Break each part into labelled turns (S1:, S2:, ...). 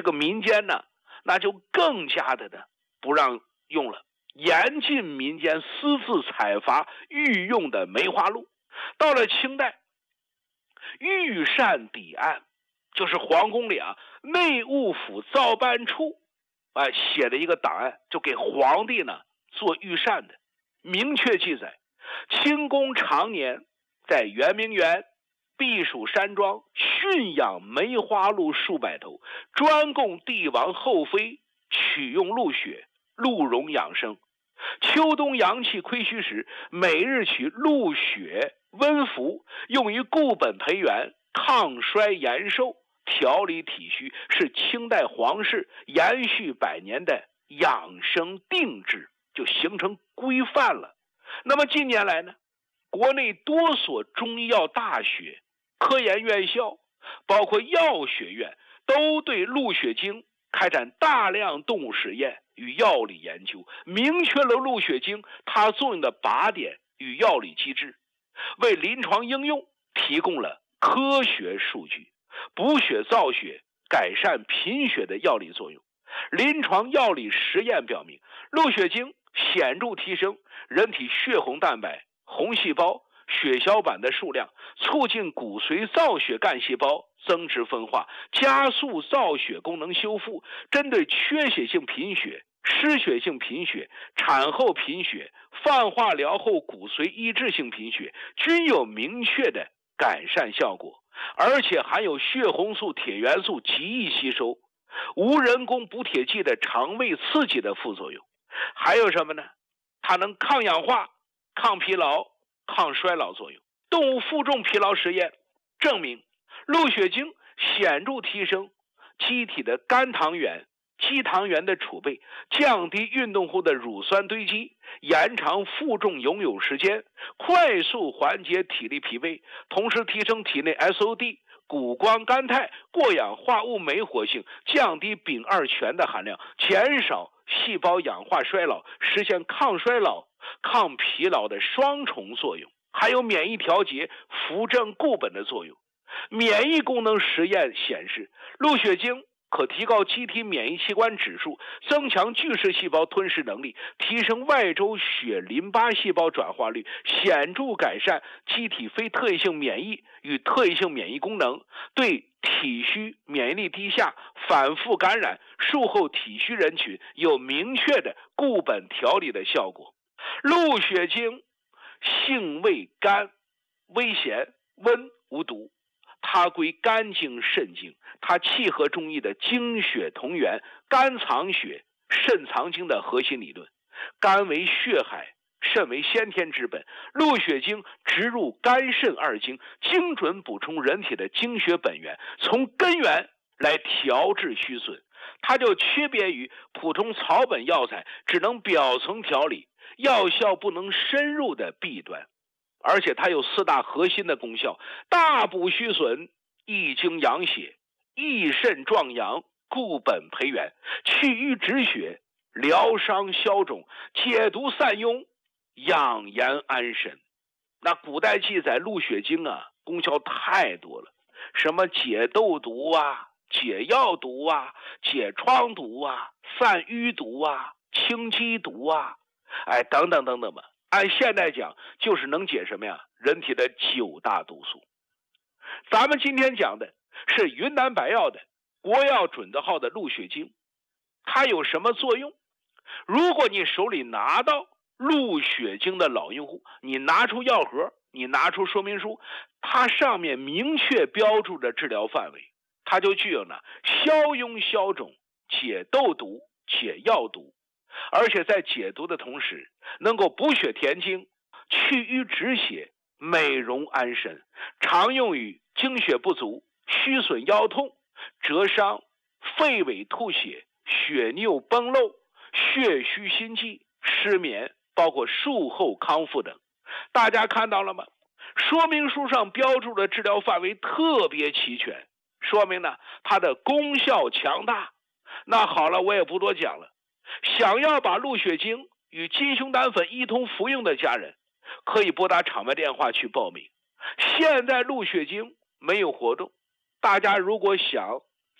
S1: 这个民间呢，那就更加的不让用了，严禁民间私自采伐御用的梅花鹿。到了清代，御膳抵案，就是皇宫里内务府造办处写的一个档案，就给皇帝呢做御膳的，明确记载，清宫常年在圆明园、避暑山庄驯养梅花鹿数百头，专供帝王后妃取用鹿血、鹿茸养生。秋冬阳气亏虚时，每日取鹿血温服，用于固本培元、抗衰延寿、调理体虚，是清代皇室延续100年的养生定制，就形成规范了。那么近年来呢，国内多所中医药大学、科研院校，包括药学院，都对鹿血精开展大量动物实验与药理研究，明确了鹿血精它作用的靶点与药理机制，为临床应用提供了科学数据，补血造血、改善贫血的药理作用。临床药理实验表明，鹿血精显著提升人体血红蛋白、红细胞、血小板的数量，促进骨髓造血干细胞增殖分化，加速造血功能修复。针对缺血性贫血、失血性贫血、产后贫血、泛化疗后骨髓抑制性贫血均有明确的改善效果，而且含有血红素、铁元素极易吸收，无人工补铁剂的肠胃刺激的副作用。还有什么呢？它能抗氧化、抗疲劳、抗衰老作用。动物负重疲劳实验证明，鹿血精显著提升机体的肝糖原、肌糖原的储备，降低运动后的乳酸堆积，延长负重游泳时间，快速缓解体力疲惫，同时提升体内 SOD、谷胱甘肽、过氧化物酶活性，降低丙二醛的含量，减少细胞氧化衰老，实现抗衰老、抗疲劳的双重作用。还有免疫调节、扶正固本的作用。免疫功能实验显示，鹿血精可提高机体免疫器官指数，增强巨噬细胞吞噬能力，提升外周血淋巴细胞转化率，显著改善机体非特异性免疫与特异性免疫功能，对体虚、免疫力低下、反复感染、术后体虚人群有明确的固本调理的效果。鹿血精性味甘，微咸，温，无毒。它归肝经、肾经，它契合中医的精血同源、肝藏血、肾藏精的核心理论。肝为血海，肾为先天之本，鹿血精直入肝肾二经，精准补充人体的精血本源，从根源来调治虚损。它就区别于普通草本药材只能表层调理，药效不能深入的弊端。而且它有4大核心的功效：大补虚损、益精养血、益肾壮阳、固本培元、去瘀止血、疗伤消肿、解毒散痈、养颜安神。那古代记载鹿血精功效太多了，什么解痘毒解药毒解疮毒散瘀毒清肌毒等等等等吧。按现代讲，就是能解什么呀？人体的9大毒素。咱们今天讲的是云南白药的国药准字号的鹿血精，它有什么作用？如果你手里拿到鹿血精的老用户，你拿出药盒，你拿出说明书，它上面明确标注着治疗范围，它就具有消痈消肿、解痘毒、解药毒，而且在解毒的同时，能够补血填精、去瘀止血、美容安神，常用于精血不足、虚损腰痛、折伤、肺痿吐血、血尿崩漏、血虚心悸、失眠，包括术后康复等。大家看到了吗？说明书上标注的治疗范围特别齐全，说明它的功效强大。那好了，我也不多讲了。想要把鹿血精与金胸丹粉一同服用的家人，可以拨打场外电话去报名。现在鹿血精没有活动，大家如果想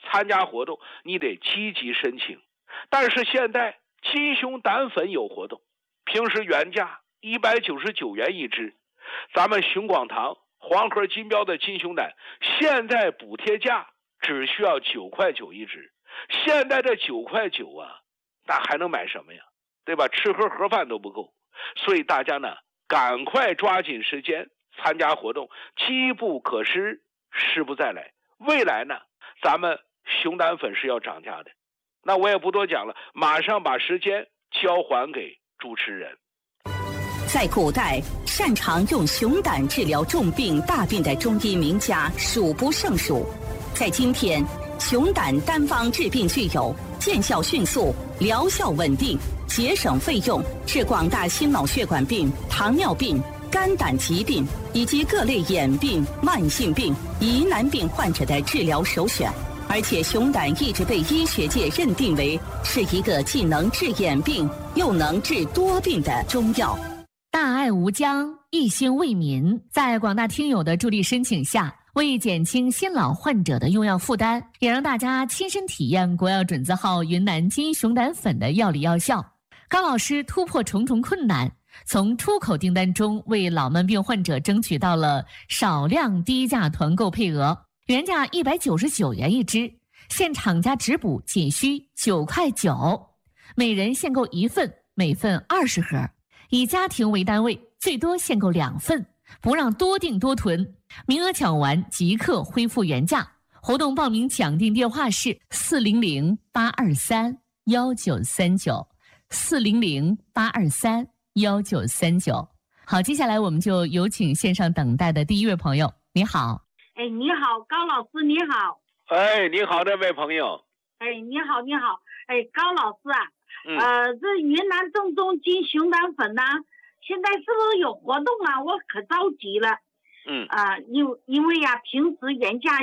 S1: 参加活动你得积极申请。但是现在金熊胆粉有活动，平时原价199元一支，咱们熊广堂黄河金标的金熊胆现在补贴价只需要9块9一支。现在这9块9啊，那还能买什么呀？对吧？吃盒饭都不够。所以大家呢，赶快抓紧时间参加活动，机不可失，失不再来。未来呢，咱们熊胆粉是要涨价的。那我也不多讲了，马上把时间交还给主持人。
S2: 在古代，擅长用熊胆治疗重病大病的中医名家数不胜数。在今天，熊胆单方治病具有见效迅速、疗效稳定、节省费用，是广大心脑血管病、糖尿病、肝胆疾病以及各类眼病、慢性病、疑难病患者的治疗首选。而且熊胆一直被医学界认定为是一个既能治眼病又能治多病的中药。
S3: 大爱无疆，一心为民，在广大听友的助力申请下，为减轻新老患者的用药负担，也让大家亲身体验国药准字号云南金熊胆粉的药理药效。高老师突破重重困难，从出口订单中为老慢病患者争取到了少量低价团购配额，原价199元一支，现厂家直补仅需9块9，每人限购1份，每份20盒，以家庭为单位，最多限购2份，不让多订多囤，名额抢完即刻恢复原价。活动报名抢订电话是400-823-1939。400-823-1939。好，接下来我们就有请线上等待的第一位朋友。你好。
S4: 哎，你好，高老师，你好。
S1: 哎，你好，这位朋友。
S4: 哎，你好，你好。哎，高老师啊，这云南正宗金熊胆粉呢，现在是不是有活动啊？我可着急了。因为呀，平时原价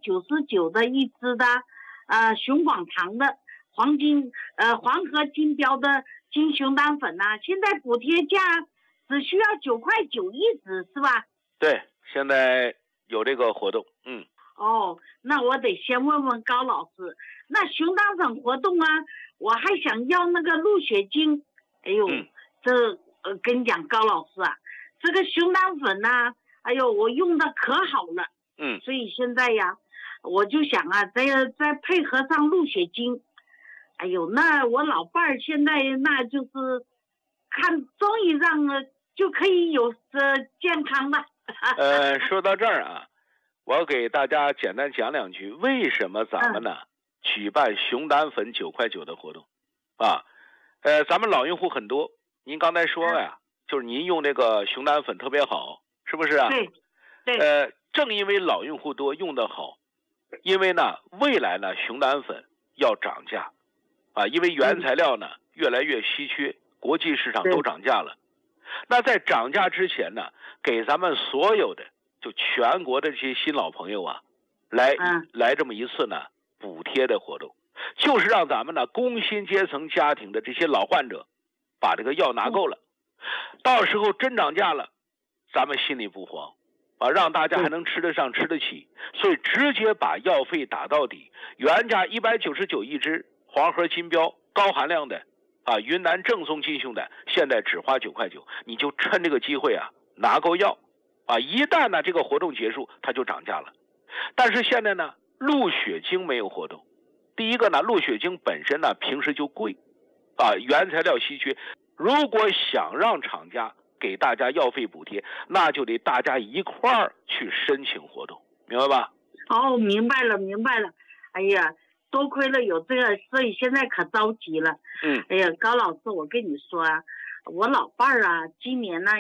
S4: 199的一支的，熊广堂的黄河金标的金熊胆粉呐，现在补贴价只需要9块9一支，是吧？
S1: 对，现在有这个活动。
S4: 哦，那我得先问问高老师，那熊胆粉活动啊，我还想要那个鹿血精。哎呦，跟你讲，高老师啊，这个熊胆粉呐，哎呦，我用的可好了。所以现在呀，我就想啊，再配合上鹿血精。哎呦，那我老伴儿现在那就是终于让就可以有健康了。
S1: 说到这儿啊，我给大家简单讲2句，为什么咱们呢举办熊胆粉9块9的活动啊？咱们老用户很多，您刚才说呀，就是您用这个熊胆粉特别好，是不是啊？
S4: 对。
S1: 正因为老用户多，用得好，因为呢，未来呢熊胆粉要涨价。因为原材料呢越来越稀缺，国际市场都涨价了。那在涨价之前呢，给咱们所有的就全国的这些新老朋友啊，来这么一次呢补贴的活动，就是让咱们呢工薪阶层家庭的这些老患者把这个药拿够了，到时候真涨价了，咱们心里不慌让大家还能吃得上吃得起，所以直接把药费打到底，原价199一支。黄河金标高含量的云南正宗金熊胆，现在只花9块9，你就趁这个机会拿够药一旦呢这个活动结束，它就涨价了。但是现在呢，鹿血精没有活动。第一个呢，鹿血精本身呢平时就贵原材料稀缺，如果想让厂家给大家药费补贴，那就得大家一块儿去申请活动，明白吧？
S4: 哦，明白了。哎呀，多亏了有这个，所以现在可着急了。哎呀，高老师，我跟你说啊，我老伴儿啊，今年呢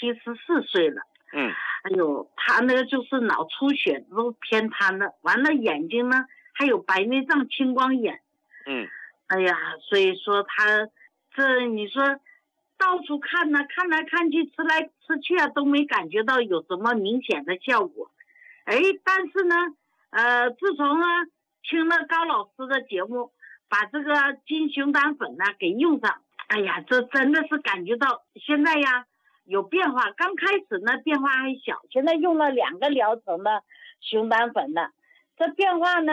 S4: 74岁了。哎呦，他那个就是脑出血都偏瘫了，完了眼睛呢还有白内障青光眼。哎呀，所以说他你说到处看呢，看来看去，吃来吃去啊，都没感觉到有什么明显的效果。但是呢，自从呢听了高老师的节目，把这个金熊胆粉呢给用上，哎呀，这真的是感觉到现在呀有变化。刚开始呢变化还小，现在用了2个疗程的熊胆粉呢，这变化呢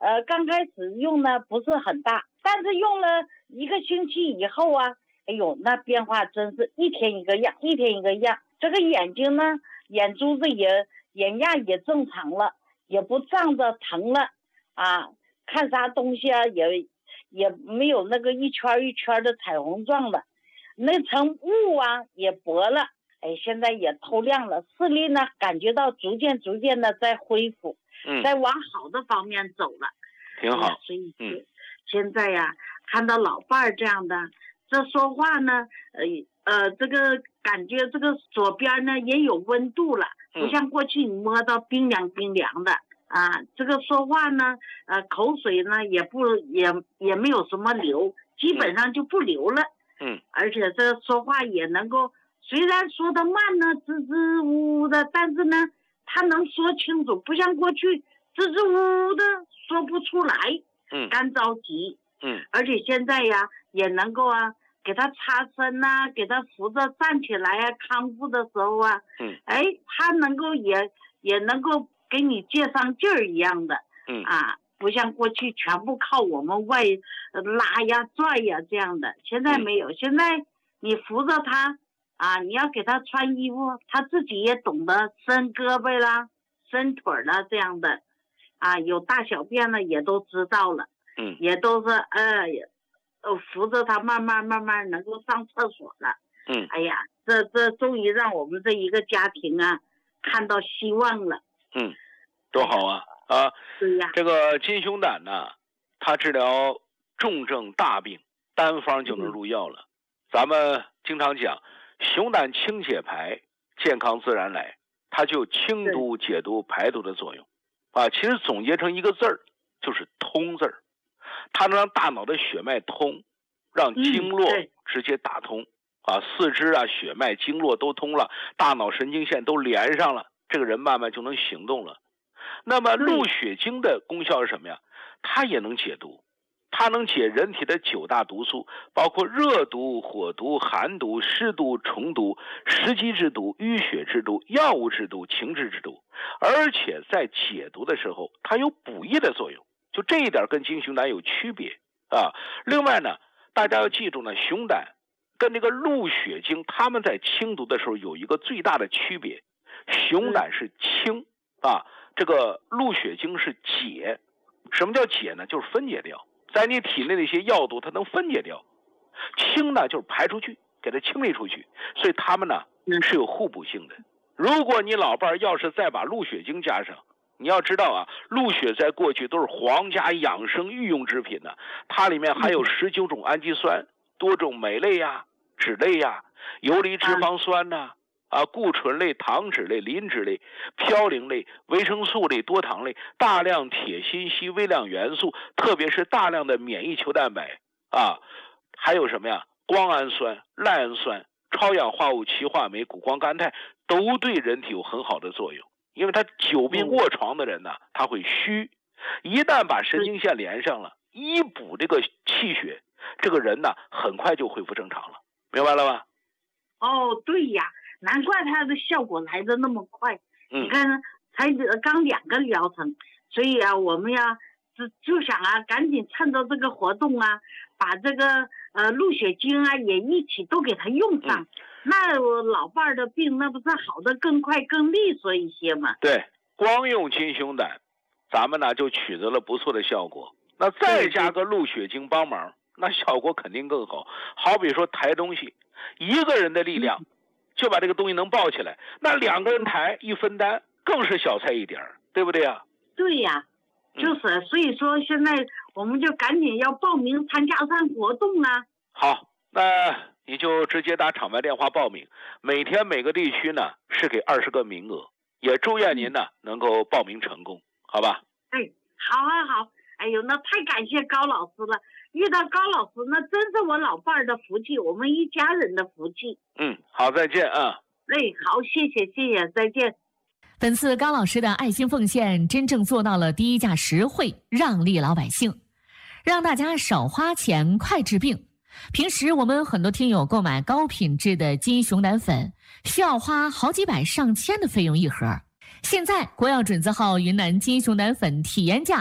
S4: 刚开始用呢不是很大，但是用了1个星期以后啊，哎呦，那变化真是一天一个样，一天一个样。这个眼睛呢，眼珠子眼压也正常了，也不胀着疼了啊，看啥东西啊也没有那个一圈一圈的彩虹状的，那层雾啊也薄了，哎，现在也透亮了，视力呢感觉到逐渐的在恢复，在往好的方面走了，
S1: 挺好。
S4: 所以现在呀，看到老伴儿这样的，这说话呢，这个感觉这个左边呢也有温度了，不像过去你摸到冰凉的啊。这个说话呢，口水呢也没有什么流，基本上就不流了。而且这说话也能够，虽然说的慢呢，支支吾吾的，但是呢，他能说清楚，不像过去支支吾吾的说不出来，干着急。而且现在呀，也能够啊。给他擦身呐，给他扶着站起来啊，康复的时候啊，哎，他能够也能够给你借上劲儿一样的，不像过去全部靠我们外拉呀拽呀这样的，现在没有，现在你扶着他啊，你要给他穿衣服，他自己也懂得伸胳膊啦、伸腿啦这样的，啊，有大小便了也都知道了，也都是扶着他慢慢能够上厕所了。哎呀，这终于让我们这一个家庭啊看到希望了。
S1: 多好啊！
S4: 对呀。
S1: 这个金熊胆呢，它治疗重症大病，单方就能入药了。咱们经常讲，熊胆清解排，健康自然来，它就清毒解毒排毒的作用。其实总结成一个字儿，就是通字儿。它能让大脑的血脉通，让经络直接打通，四肢啊、血脉、经络都通了，大脑神经线都连上了，这个人慢慢就能行动了。那么鹿血精的功效是什么呀？它也能解毒，它能解人体的9大毒素，包括热毒、火毒、寒毒、湿毒、虫毒、食积之毒、淤血之毒、药物之毒、情志之毒，而且在解毒的时候，它有补益的作用。就这一点跟金熊胆有区别啊。另外呢，大家要记住呢，熊胆跟这个鹿血精，他们在清毒的时候有一个最大的区别，熊胆是清这个鹿血精是解。什么叫解呢？就是分解掉，在你体内的一些药毒它能分解掉。清呢就是排出去，给它清理出去，所以它们呢是有互补性的。如果你老伴要是再把鹿血精加上，你要知道啊，鹿血在过去都是皇家养生御用之品呢，它里面含有19种氨基酸、多种酶类呀、脂类呀、游离脂肪酸呐、固醇类、糖脂类、磷脂类、嘌呤类、维生素类、多糖类，大量铁、锌、硒、微量元素，特别是大量的免疫球蛋白还有什么呀？胱氨酸、赖氨酸、超氧化物歧化酶、谷胱甘肽，都对人体有很好的作用。因为他久病卧床的人呢，他会虚，一旦把神经线连上了，一补这个气血，这个人呢很快就恢复正常了，明白了吧？
S4: 对呀，难怪他的效果来得那么快。你看才刚2个疗程，所以啊，我们呀就想啊，赶紧趁着这个活动啊，把这个鹿血精啊也一起都给他用上。那我老伴儿的病那不是好的更快更利索一些吗？
S1: 对，光用金熊胆，咱们呢就取得了不错的效果。那再加个鹿血精帮忙，那效果肯定更好。好比说抬东西，一个人的力量就把这个东西能抱起来，那2个人抬一分担，更是小菜一碟儿，对不对呀？
S4: 对呀，就是，所以说现在我们就赶紧要报名参加上活动啊。
S1: 好，那你就直接打场外电话报名，每天每个地区呢是给20个名额，也祝愿您呢能够报名成功，好吧？
S4: 好，哎呦，那太感谢高老师了，遇到高老师那真是我老伴儿的福气，我们一家人的福气。
S1: 好，再见啊。
S4: 好，谢谢，再见。
S3: 本次高老师的爱心奉献真正做到了低价实惠，让利老百姓，让大家少花钱快治病。平时我们很多听友购买高品质的金熊胆粉，需要花好几百上千的费用一盒。现在国药准字号云南金熊胆粉体验价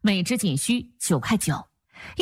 S3: 每支仅需9块9。